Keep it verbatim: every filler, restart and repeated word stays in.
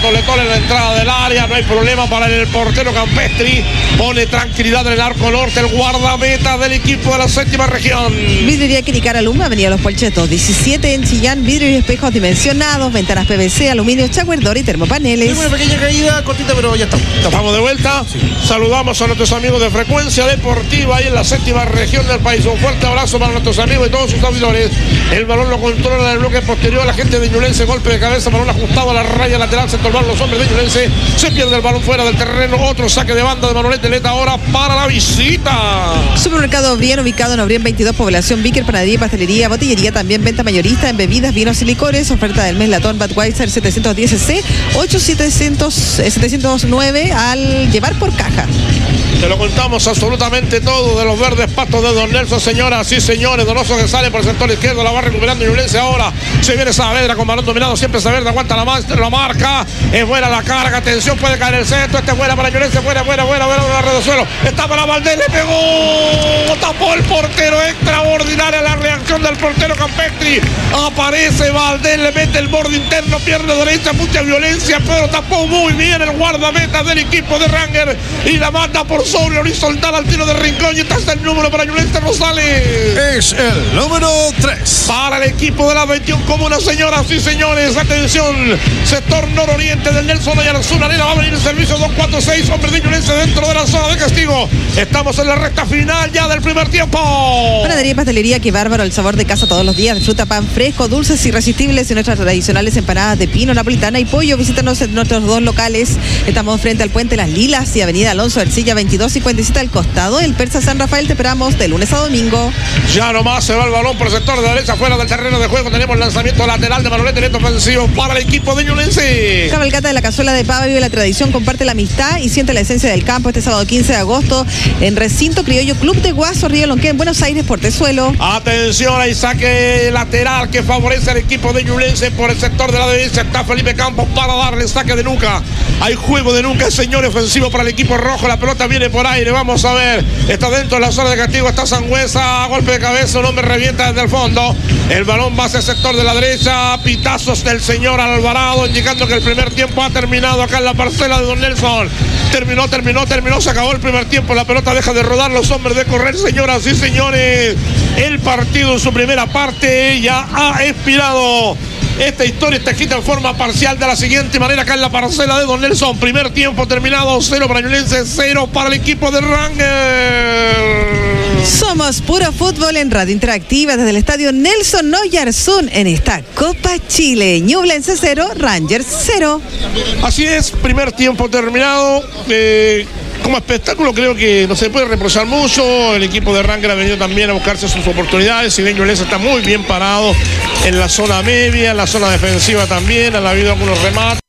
Tole Tole en la entrada del área. No hay problema para el portero Campestri. Pone tranquilidad en el arco norte, el guardameta del equipo de la séptima región. Vidriería Quiricara Luma, Avenida Los Polchetos diecisiete en Chillán. Vidrios y espejos dimensionados, ventanas P V C, aluminio, Chaguerdor y termopaneles. Tengo una pequeña caída, cortita, pero ya estamos. Estamos, estamos de vuelta. Sí. Saludamos a nuestros amigos de Frecuencia Deportiva ahí en la séptima región del país. Un fuerte abrazo para nuestros amigos y todos sus auditores. El balón lo controla en el bloque posterior. La gente de Ñublense, golpe de cabeza, balón ajustado a la raya lateral. Se tomaron los hombres de Ñublense. Se pierde el balón fuera del terreno. Otro saque de banda de Manolete Leta ahora para la visita. Supermercado Obrien, ubicado en Obrien veintidós, población Víquer, panadería y pastelería, botillería, también venta mayorista en bebidas, vinos y licores. Oferta del mes latón Budweiser setecientos diez C, ocho setecientos nueve al llevar por caja. Te lo contamos absolutamente todo de los verdes patos de Don Nelson, señoras y señores. Donoso que sale por el sector izquierdo, la va recuperando Ñublense ahora. Se viene Saavedra con balón dominado, siempre Saavedra aguanta la, la marca. Es buena la carga, atención, puede caer el centro. Este es buena para Ñublense, buena, buena, buena, buena, buena, red de suelo. Está para Valdés, le pegó. Tapó el portero, extraordinaria la reacción del portero Campestri. Aparece Valdés, le mete el borde interno, pierna derecha, mucha violencia, pero tapó muy bien el guardameta del equipo de Ranger y la manda por sobre horizontal al tiro de rincón. Y está hasta el número para Ñublense Rosales. Es el número tres. Para el equipo de la veintiuna Comunas, señoras y señores. Atención, sector nororiente del Nelson Oyarzún Arena. Va a venir el servicio dos cuatro seis. Hombres de Ñublense dentro de la zona de castigo. Estamos en la recta final ya del primer tiempo. Panadería y pastelería, qué bárbaro. El sabor de casa todos los días. Disfruta pan fresco, dulces irresistibles y nuestras tradicionales empanadas de pino, napolitana y pollo. Visítanos en nuestros dos locales. Estamos frente al Puente Las Lilas y Avenida Alonso Ercilla veintidós cincuenta y siete al costado. El Persa San Rafael. Te esperamos de lunes a domingo. Ya nomás se va el balón por el sector de derecha, fuera del terreno de juego. Tenemos lanzamiento lateral de Manolete Leta ofensivo para el equipo de Ñublense. Cabalgata de la Cazuela de Pava, vive la tradición, comparte la amistad y siente la esencia del campo este sábado quince de agosto en Recinto Criollo Club de Guaso, Río Lonquén, Buenos Aires, Portezuelo. Atención, hay saque lateral que favorece al equipo de Ñublense por el sector de la derecha. Está Felipe Campos para darle saque de nuca. Hay juego de nuca, señor, ofensivo para el equipo rojo. La pelota viene por aire, vamos a ver. Está dentro de la zona de castigo, está Sangüesa, golpe de cabeza, un hombre revienta desde el fondo. El balón va hacia el sector de la derecha. Pitazos del señor Alvarado, indicando que el primer tiempo ha terminado acá en la parcela de Don Nelson. Terminó, terminó, terminó, se acabó el primer tiempo. La pelota deja de rodar, los hombres de correr, señoras y señores. El partido en su primera parte ya ha expirado. Esta historia está escrita en forma parcial de la siguiente manera acá en la parcela de Don Nelson. Primer tiempo terminado, cero para Ñublense, cero para el equipo de Ranger. Somos puro fútbol en Radio Interactiva desde el estadio Nelson Oyarzún en esta Copa Chile. Ñublense cero, Rangers cero. Así es, primer tiempo terminado. Eh, como espectáculo creo que no se puede reprochar mucho. El equipo de Ranger ha venido también a buscarse sus oportunidades. Si bien Ñublense está muy bien parado en la zona media, en la zona defensiva también. Han habido algunos remates.